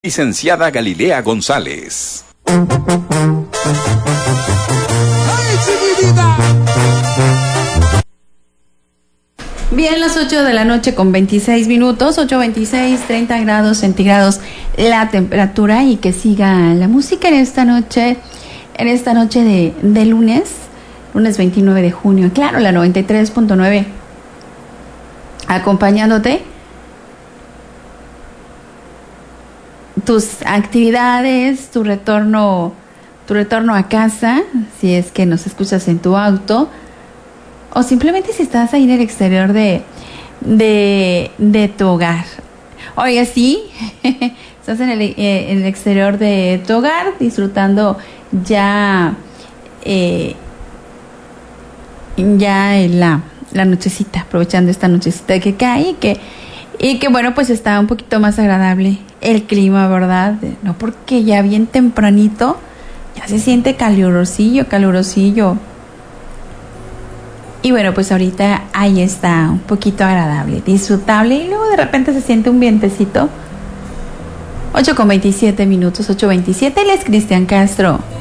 Licenciada Galilea González. Bien, las 8 de la noche con 26 minutos, 8:26, 30 grados centígrados la temperatura, y que siga la música en esta noche de lunes 29 de junio. Claro, la 93.9 acompañándote. Tus actividades, tu retorno a casa, si es que nos escuchas en tu auto, o simplemente si estás ahí en el exterior de tu hogar. Oiga, sí, estás en el exterior de tu hogar disfrutando ya la nochecita, aprovechando esta nochecita que cae y que bueno, pues está un poquito más agradable el clima, ¿verdad? No, porque ya bien tempranito ya se siente calurosillo. Y bueno, pues ahorita ahí está, un poquito agradable, disfrutable, y luego de repente se siente un vientecito. 8:27 minutos, 8:27, él es Cristian Castro.